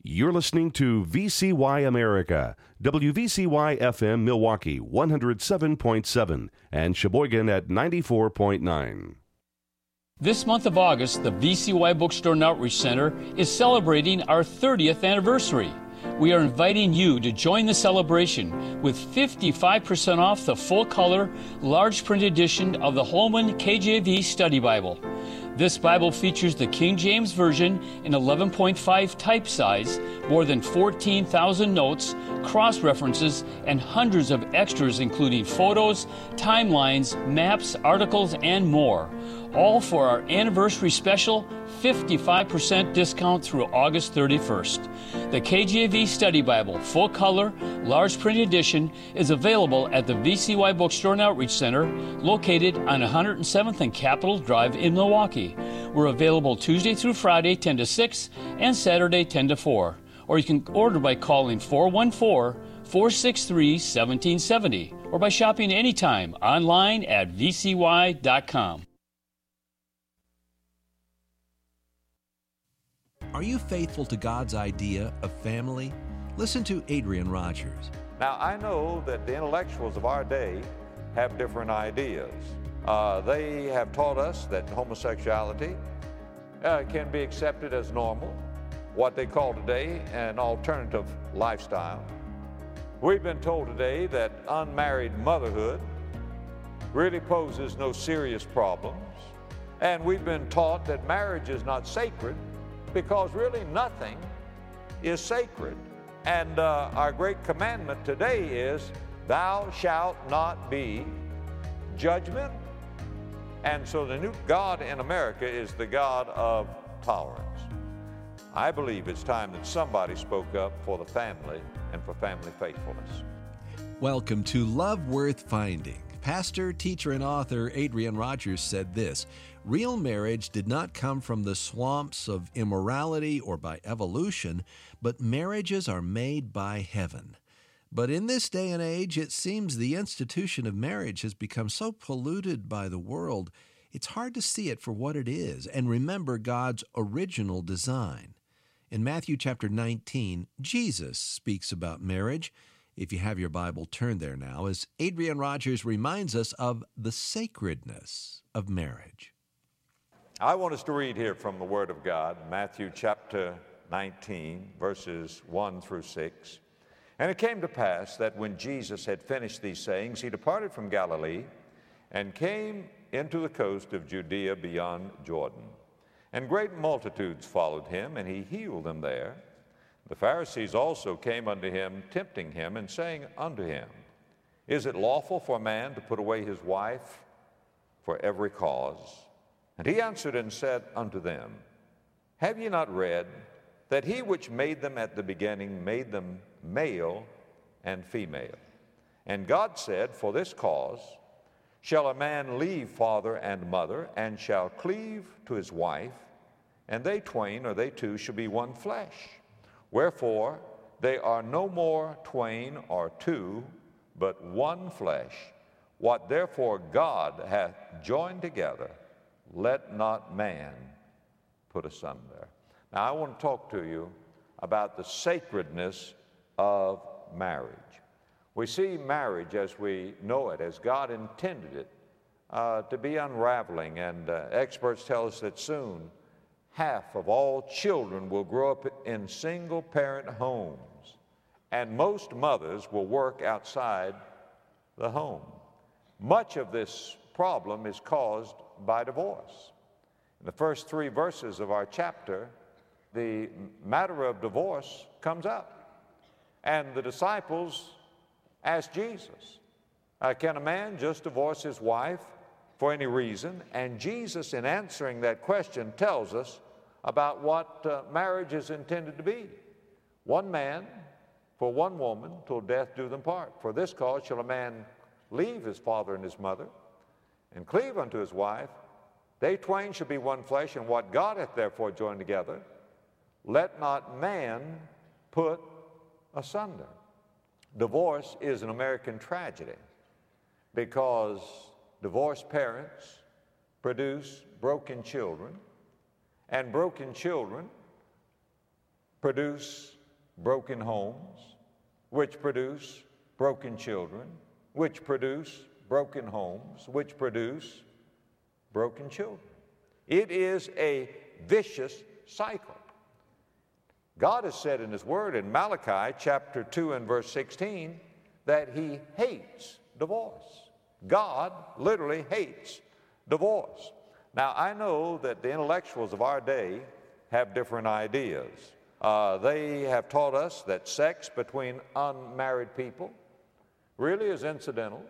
You're listening to VCY America, WVCY FM Milwaukee 107.7 and Sheboygan at 94.9. This month of August, the VCY Bookstore and Outreach Center is celebrating our 30th anniversary. We are inviting you to join the celebration with 55% off the full-color, large print edition of the Holman KJV Study Bible. This Bible features the King James Version in 11.5 type size, more than 14,000 notes, cross-references, and hundreds of extras including photos, timelines, maps, articles, and more. All for our anniversary special 55% discount through August 31st. The KJV Study Bible, full color, large print edition, is available at the VCY Bookstore and Outreach Center, located on 107th and Capitol Drive in Milwaukee. We're available Tuesday through Friday, 10 to 6, and Saturday, 10 to 4. Or you can order by calling 414-463-1770, or by shopping anytime online at vcy.com. Are you faithful to God's idea of family? Listen to Adrian Rogers. Now, I know that the intellectuals of our day have different ideas. They have taught us that homosexuality can be accepted as normal, what they call today an alternative lifestyle. We've been told today that unmarried motherhood really poses no serious problems. And we've been taught that marriage is not sacred, because really nothing is sacred. And our great commandment today is, thou shalt not be judgment. And so the new God in America is the God of tolerance. I believe it's time that somebody spoke up for the family and for family faithfulness. Welcome to Love Worth Finding. Pastor, teacher, and author Adrian Rogers said this: real marriage did not come from the swamps of immorality or by evolution, but marriages are made by heaven. But in this day and age, it seems the institution of marriage has become so polluted by the world, it's hard to see it for what it is and remember God's original design. In Matthew chapter 19, Jesus speaks about marriage. If you have your Bible, turn there now, as Adrian Rogers reminds us of the sacredness of marriage. I want us to read here from the Word of God, Matthew chapter 19, verses 1 through 6. And it came to pass that when Jesus had finished these sayings, he departed from Galilee and came into the coast of Judea beyond Jordan. And great multitudes followed him, and he healed them there. The Pharisees also came unto him, tempting him, and saying unto him, is it lawful for a man to put away his wife for every cause? And he answered and said unto them, have ye not read that he which made them at the beginning made them male and female? And God said, for this cause shall a man leave father and mother, and shall cleave to his wife, and they twain, or they two, shall be one flesh. Wherefore, they are no more twain or two, but one flesh. What therefore God hath joined together, let not man put asunder. Now, I want to talk to you about the sacredness of marriage. We see marriage as we know it, as God intended it, to be unraveling, and experts tell us that soon half of all children will grow up in single-parent homes, and most mothers will work outside the home. Much of this problem is caused by divorce. In the first 3 verses of our chapter, the matter of divorce comes up, and the disciples asked Jesus, can a man just divorce his wife for any reason? And Jesus, in answering that question, tells us about what marriage is intended to be. One man for one woman till death do them part. For this cause shall a man leave his father and his mother, and cleave unto his wife. They twain shall be one flesh, and what God hath therefore joined together, let not man put asunder. Divorce is an American tragedy because divorced parents produce broken children, and broken children produce broken homes, which produce broken children, which produce broken homes, which produce broken children. It is a vicious cycle. God has said in His Word in Malachi chapter 2 and verse 16 that He hates divorce. God literally hates divorce. Now, I know that the intellectuals of our day have different ideas. They have taught us that sex between unmarried people really is incidental.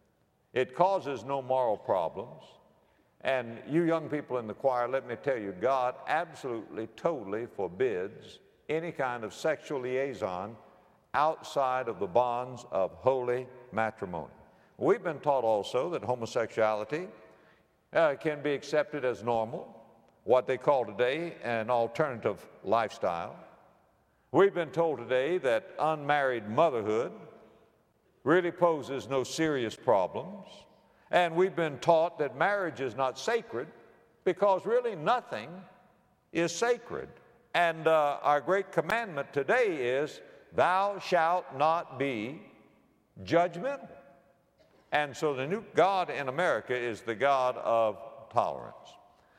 It causes no moral problems. And you young people in the choir, let me tell you, God absolutely, totally forbids any kind of sexual liaison outside of the bonds of holy matrimony. We've been taught also that homosexuality can be accepted as normal, what they call today an alternative lifestyle. We've been told today that unmarried motherhood really poses no serious problems. And we've been taught that marriage is not sacred because really nothing is sacred. And our great commandment today is, thou shalt not be judgmental. And so the new God in America is the God of tolerance.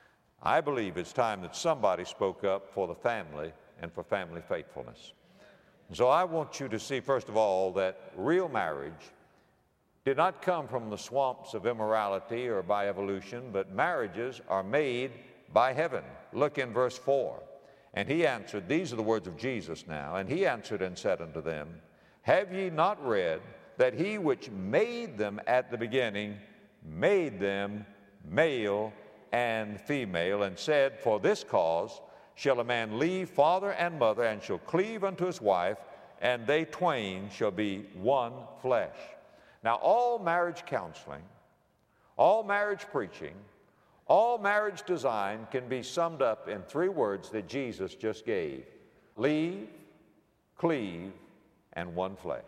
I believe it's time that somebody spoke up for the family and for family faithfulness. So I want you to see, first of all, that real marriage did not come from the swamps of immorality or by evolution, but marriages are made by heaven. Look in verse 4. And he answered, these are the words of Jesus now, and he answered and said unto them, have ye not read that he which made them at the beginning made them male and female, and said, for this cause shall a man leave father and mother, and shall cleave unto his wife, and they twain shall be one flesh. Now, all marriage counseling, all marriage preaching, all marriage design can be summed up in three words that Jesus just gave: leave, cleave, and one flesh.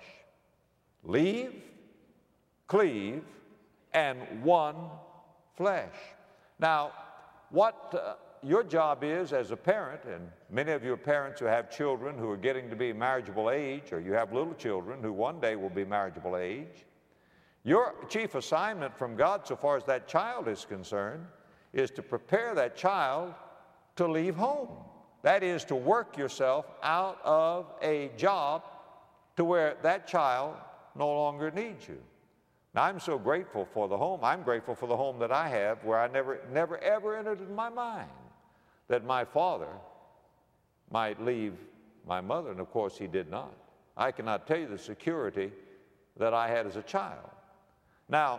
Leave, cleave, and one flesh. Now, what your job is as a parent, and many of you are parents who have children who are getting to be marriageable age, or you have little children who one day will be marriageable age, your chief assignment from God, so far as that child is concerned, is to prepare that child to leave home. That is, to work yourself out of a job to where that child no longer needs you. Now, I'm so grateful for the home. I'm grateful for the home that I have, where I never ever entered in my mind that my father might leave my mother, and of course he did not. I cannot tell you the security that I had as a child. Now,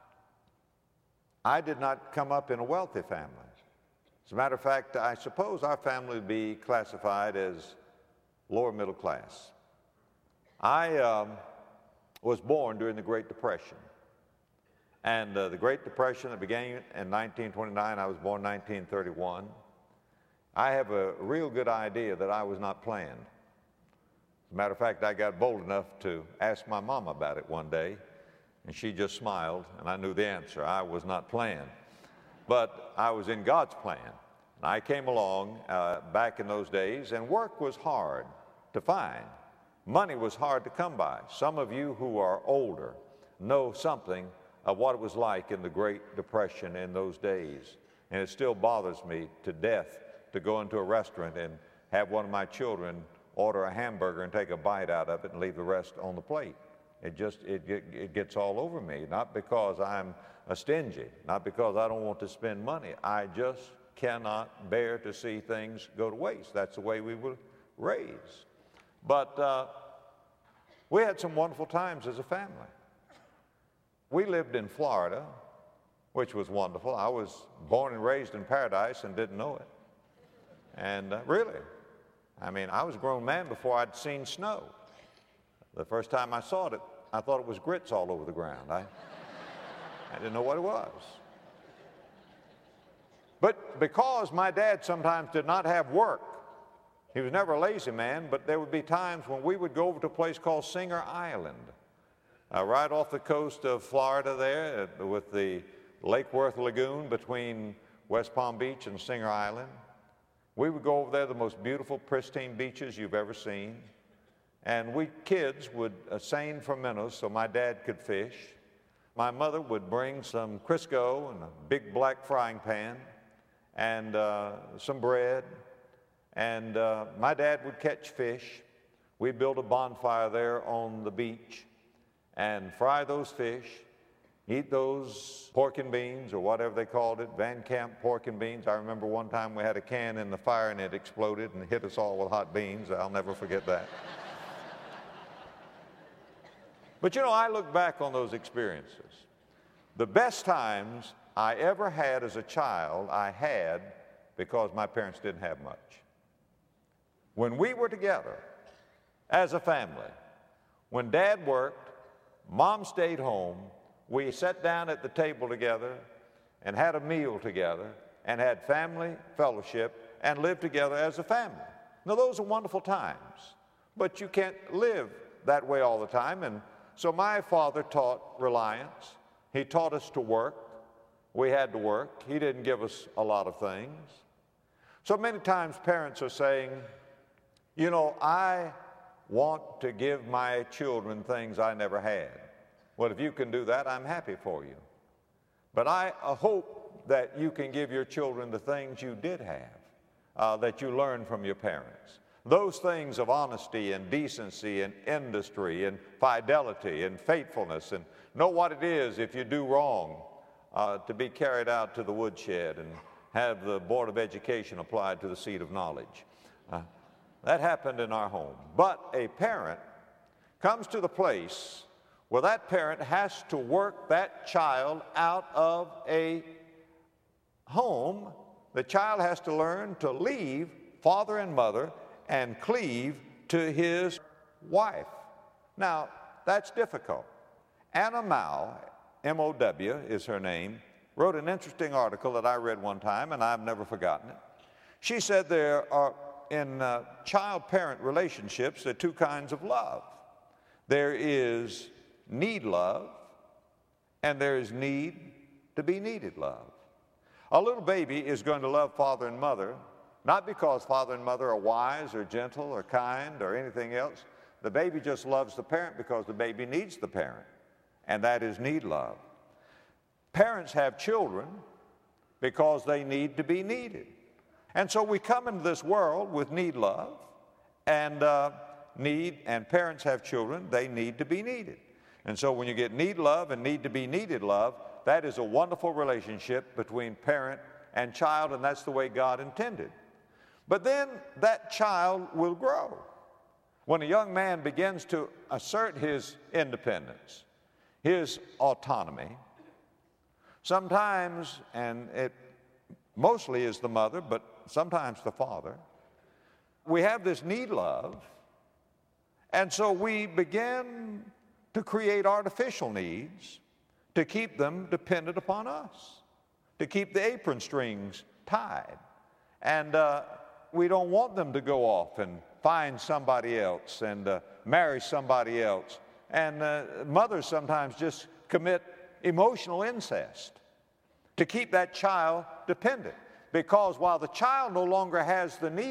I did not come up in a wealthy family. As a matter of fact, I suppose our family would be classified as lower middle class. I was born during the Great Depression. And the Great Depression that began in 1929, I was born in 1931. I have a real good idea that I was not planned. As a matter of fact, I got bold enough to ask my mom about it one day, and she just smiled, and I knew the answer. I was not planned. But I was in God's plan. And I came along back in those days, and work was hard to find. Money was hard to come by. Some of you who are older know something of what it was like in the Great Depression in those days. And it still bothers me to death to go into a restaurant and have one of my children order a hamburger and take a bite out of it and leave the rest on the plate. It gets all over me, not because I'm stingy, not because I don't want to spend money. I just cannot bear to see things go to waste. That's the way we were raised. But we had some wonderful times as a family. We lived in Florida, which was wonderful. I was born and raised in paradise and didn't know it. And really, I mean, I was a grown man before I'd seen snow. The first time I saw it, I thought it was grits all over the ground. I didn't know what it was. But because my dad sometimes did not have work, he was never a lazy man, but there would be times when we would go over to a place called Singer Island, right off the coast of Florida there with the Lake Worth Lagoon between West Palm Beach and Singer Island. We would go over there, the most beautiful, pristine beaches you've ever seen. And we kids would seine for minnows so my dad could fish. My mother would bring some Crisco and a big black frying pan and some bread. And my dad would catch fish. We'd build a bonfire there on the beach and fry those fish, eat those pork and beans or whatever they called it, Van Camp pork and beans. I remember one time we had a can in the fire and it exploded and hit us all with hot beans. I'll never forget that. But you know, I look back on those experiences. The best times I ever had as a child, I had because my parents didn't have much. When we were together as a family, when Dad worked, Mom stayed home, we sat down at the table together and had a meal together and had family fellowship and lived together as a family. Now, those are wonderful times, but you can't live that way all the time. And so my father taught reliance. He taught us to work. We had to work. He didn't give us a lot of things. So many times parents are saying, you know, I want to give my children things I never had. Well, if you can do that, I'm happy for you. But I hope that you can give your children the things you did have, that you learned from your parents. Those things of honesty and decency and industry and fidelity and faithfulness, and know what it is if you do wrong, to be carried out to the woodshed and have the Board of Education applied to the seat of knowledge. That happened in our home. But a parent comes to the place where that parent has to work that child out of a home. The child has to learn to leave father and mother and cleave to his wife. Now, that's difficult. Anna Mow, M-O-W is her name, wrote an interesting article that I read one time, and I've never forgotten it. She said there are, in child-parent relationships, there are two kinds of love. There is need love, and there is need to be needed love. A little baby is going to love father and mother, not because father and mother are wise or gentle or kind or anything else. The baby just loves the parent because the baby needs the parent, and that is need love. Parents have children because they need to be needed. And so we come into this world with need love, and parents have children, they need to be needed. And so when you get need love and need to be needed love, that is a wonderful relationship between parent and child, and that's the way God intended. But then that child will grow. When a young man begins to assert his independence, his autonomy, sometimes, and it mostly is the mother, but sometimes the father, we have this need love, and so we begin to create artificial needs to keep them dependent upon us, to keep the apron strings tied. And we don't want them to go off and find somebody else and marry somebody else. And mothers sometimes just commit emotional incest to keep that child dependent. Because while the child no longer has the need